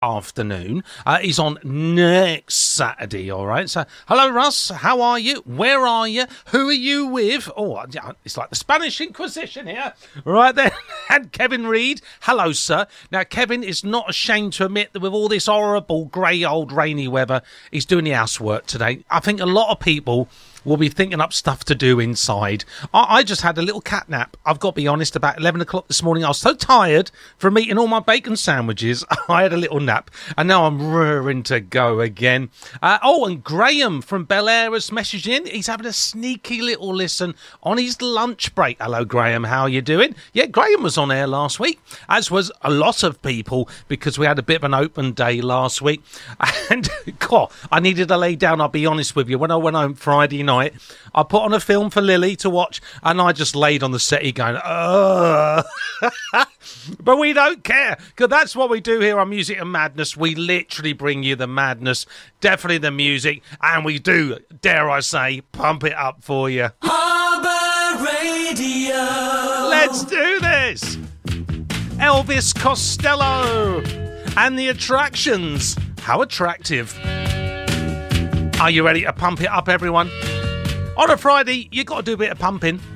afternoon. He's on next Saturday, all right? So, hello, Russ. How are you? Where are you? Who are you with? Oh, it's like the Spanish Inquisition here. Right there. And Kevin Reid. Hello, sir. Now, Kevin is not ashamed to admit that with all this horrible, grey, old, rainy weather, he's doing the housework today. I think a lot of people will be thinking up stuff to do inside. I just had a little cat nap. I've got to be honest, about 11 o'clock this morning. I was so tired from eating all my bacon sandwiches. I had a little nap, and now I'm raring to go again. And Graham from Bel Air has messaged in. He's having a sneaky little listen on his lunch break. Hello, Graham. How are you doing? Yeah, Graham was on air last week, as was a lot of people, because we had a bit of an open day last week. And, God, I needed to lay down, I'll be honest with you. When I went home Friday night, I put on a film for Lily to watch, and I just laid on the settee going, ugh. But we don't care, because that's what we do here on Music and Madness. We literally bring you the madness, definitely the music, and we do, dare I say, pump it up for you. Harbour Radio. Let's do this. Elvis Costello and the Attractions. How attractive. Are you ready to pump it up, everyone? On a Friday, you got to do a bit of pumping.